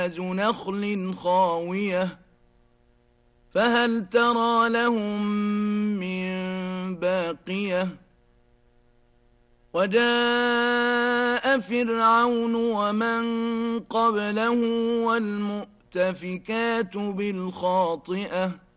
نخل خاوية فهل ترى لهم من باقية وجاء فرعون ومن قبله والمؤتفكات بالخاطئة